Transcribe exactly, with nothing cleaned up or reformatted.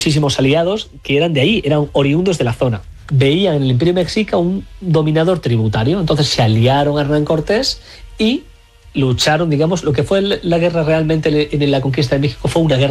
muchísimos aliados que eran de ahí, eran oriundos de la zona. Veían en el Imperio Mexica un dominador tributario, entonces se aliaron a Hernán Cortés y lucharon, digamos, lo que fue la guerra realmente en la conquista de México fue una guerra